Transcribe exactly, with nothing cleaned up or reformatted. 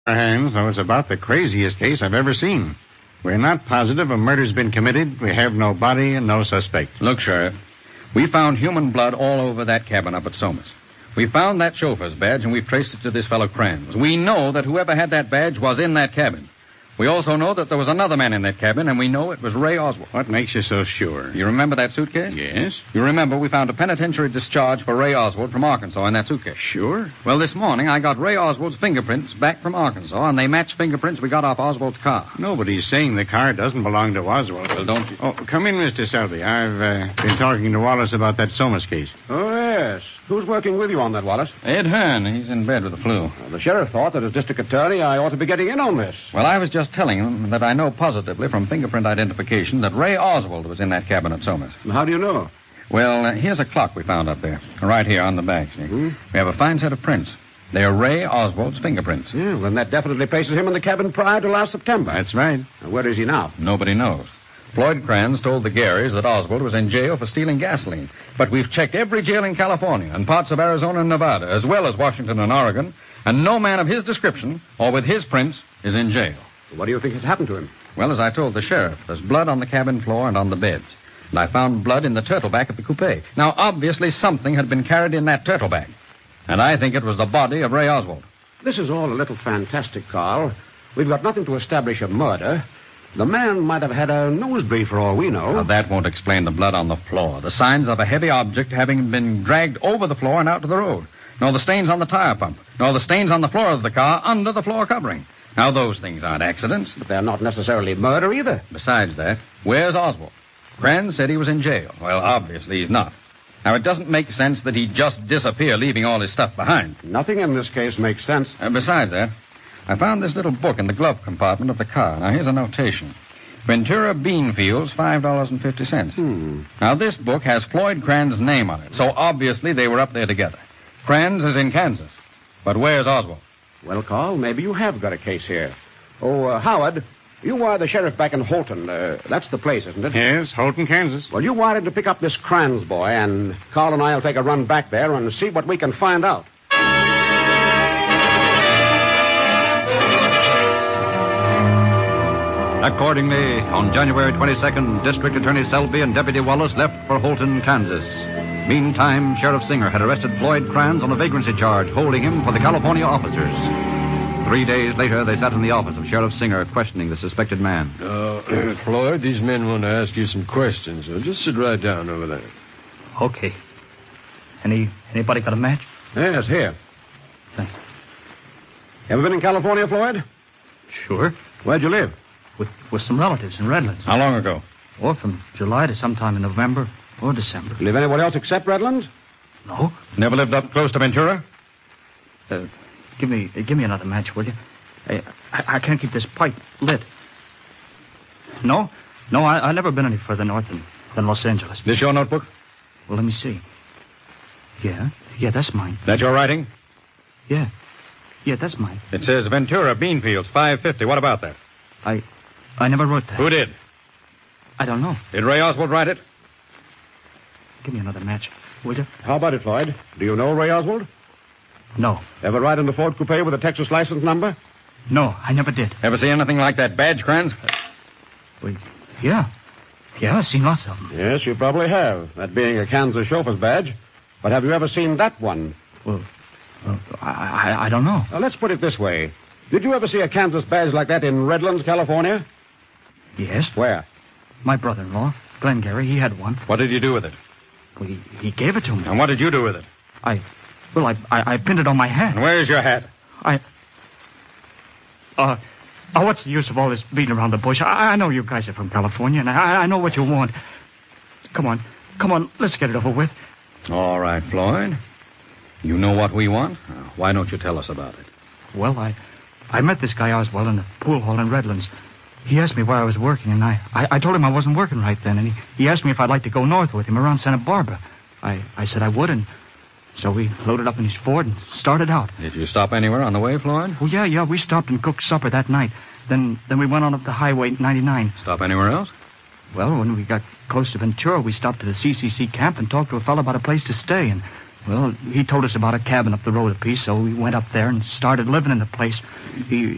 Our hands, though it's about the craziest case I've ever seen. We're not positive a murder's been committed. We have no body and no suspect. Look, Sheriff, we found human blood all over that cabin up at Somas. We found that chauffeur's badge, and we've traced it to this fellow Kranz. We know that whoever had that badge was in that cabin. We also know that there was another man in that cabin, and we know it was Ray Oswald. What makes you so sure? You remember that suitcase? Yes. You remember we found a penitentiary discharge for Ray Oswald from Arkansas in that suitcase? Sure. Well, this morning I got Ray Oswald's fingerprints back from Arkansas, and they match fingerprints we got off Oswald's car. Nobody's saying the car doesn't belong to Oswald. Well, don't you? Oh, come in, Mister Selby. I've uh, been talking to Wallace about that Somas case. Oh, yes. Who's working with you on that, Wallace? Ed Hearn. He's in bed with the flu. Well, the sheriff thought that as district attorney I ought to be getting in on this. Well, I was just telling him that I know positively from fingerprint identification that Ray Oswald was in that cabin at Somas. How do you know? Well, uh, here's a clock we found up there. Right here on the back, see? Hmm? We have a fine set of prints. They are Ray Oswald's fingerprints. Yeah, well, then that definitely places him in the cabin prior to last September. That's right. Now, where is he now? Nobody knows. Floyd Kranz told the Garys that Oswald was in jail for stealing gasoline. But we've checked every jail in California and parts of Arizona and Nevada, as well as Washington and Oregon, and no man of his description or with his prints is in jail. What do you think has happened to him? Well, as I told the sheriff, there's blood on the cabin floor and on the beds. And I found blood in the turtle back of the coupe. Now, obviously, something had been carried in that turtle bag. And I think it was the body of Ray Oswald. This is all a little fantastic, Carl. We've got nothing to establish a murder. The man might have had a nosebleed for all we know. Now, that won't explain the blood on the floor, the signs of a heavy object having been dragged over the floor and out to the road, nor the stains on the tire pump, nor the stains on the floor of the car under the floor covering. Now, those things aren't accidents. But they're not necessarily murder either. Besides that, where's Oswald? Kranz said he was in jail. Well, obviously he's not. Now, it doesn't make sense that he'd just disappear, leaving all his stuff behind. Nothing in this case makes sense. Uh, besides that, I found this little book in the glove compartment of the car. Now, here's a notation. Ventura Beanfields, five dollars and fifty cents. Hmm. Now, this book has Floyd Kranz's name on it, so obviously they were up there together. Kranz is in Kansas. But where's Oswald? Well, Carl, maybe you have got a case here. Oh, uh, Howard, you wire the sheriff back in Holton. Uh, that's the place, isn't it? Yes, Holton, Kansas. Well, you wire him to pick up this Kranz boy, and Carl and I will take a run back there and see what we can find out. Accordingly, on January twenty-second, District Attorney Selby and Deputy Wallace left for Holton, Kansas. Meantime, Sheriff Singer had arrested Floyd Kranz on a vagrancy charge, holding him for the California officers. Three days later, they sat in the office of Sheriff Singer, questioning the suspected man. Uh, Floyd, these men want to ask you some questions. So just sit right down over there. Okay. Any anybody got a match? Yes, here. Thanks. Ever been in California, Floyd? Sure. Where'd you live? With with some relatives in Redlands. How long ago? Or from July to sometime in November or December. You live anywhere else except Redlands? No. Never lived up close to Ventura? Uh, give me uh, give me another match, will you? I, I, I can't keep this pipe lit. No? No, I, I've never been any further north than, than Los Angeles. This your notebook? Well, let me see. Yeah. Yeah, that's mine. That your writing? Yeah. Yeah, that's mine. It says Ventura Beanfields, five fifty. What about that? I I never wrote that. Who did? I don't know. Did Ray Oswald write it? Give me another match, will you? How about it, Floyd? Do you know Ray Oswald? No. Ever ride in the Ford coupe with a Texas license number? No, I never did. Ever see anything like that badge, Kranz? Well, yeah. Yeah, I've seen lots of them. Yes, you probably have, that being a Kansas chauffeur's badge. But have you ever seen that one? Well, uh, I, I I don't know. Now, let's put it this way. Did you ever see a Kansas badge like that in Redlands, California? Yes. Where? My brother-in-law, Glenn Gary, he had one. What did you do with it? Well, he, he gave it to me. And what did you do with it? I, well, I, I, I pinned it on my hat. And where's your hat? I, uh, oh, what's the use of all this beating around the bush? I, I know you guys are from California, and I, I know what you want. Come on, come on, let's get it over with. All right, Floyd. You know what we want? Why don't you tell us about it? Well, I, I met this guy Oswald in the pool hall in Redlands. He asked me where I was working, and I, I, I told him I wasn't working right then, and he, he asked me if I'd like to go north with him around Santa Barbara. I, I said I would, and so we loaded up in his Ford and started out. Did you stop anywhere on the way, Floyd? Oh, yeah, yeah, we stopped and cooked supper that night. Then then we went on up the Highway ninety-nine. Stop anywhere else? Well, when we got close to Ventura, we stopped at a C C C camp and talked to a fellow about a place to stay, and, well, he told us about a cabin up the road a piece, so we went up there and started living in the place. He